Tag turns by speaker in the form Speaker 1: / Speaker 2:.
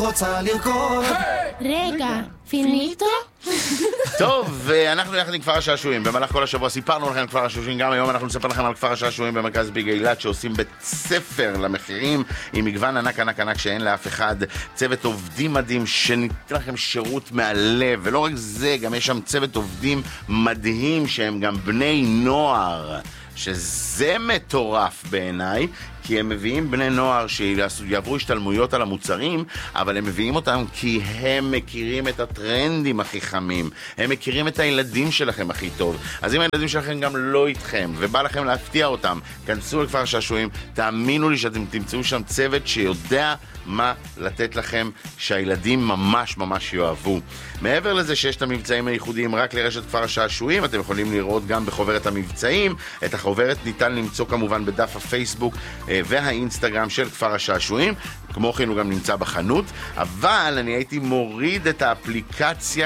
Speaker 1: רוצה לרקוד.
Speaker 2: רגע, פיניטו?
Speaker 3: טוב, אנחנו יחד עם כפר השעשועים. במהלך כל השבוע סיפרנו לכם על כפר השעשועים, גם היום אנחנו נספר לכם על כפר השעשועים במרכז ביג אילת, שעושים בית ספר למחירים עם מגוון ענק ענק ענק שאין לאף אחד, צוות עובדים מדהים שניתן לכם שירות מהלב, ולא רק זה, גם יש שם צוות עובדים מדהים שהם גם בני נוער, שזה מטורף בעיניי, כי הם מביאים בני נוער שיעברו השתלמויות על המוצרים, אבל הם מביאים אותם כי הם מכירים את הטרנדים הכי חמים, הם מכירים את הילדים שלכם הכי טוב. אז אם הילדים שלכם גם לא איתכם ובא לכם להפתיע אותם, כנסו לכפר השעשועים, תאמינו לי שאתם תמצאו שם צוות שיודע מה לתת לכם שהילדים ממש ממש יאהבו. מעבר לזה שיש את המבצעים הייחודיים רק לרשת כפר השעשועים, אתם יכולים לראות גם בחוברת המבצעים. את החוברת ניתן למצוא כמובן בדף הפייסבוק והאינסטגרם של כפר השעשועים, כמו כן הוא גם נמצא בחנות, אבל אני הייתי מוריד את האפליקציה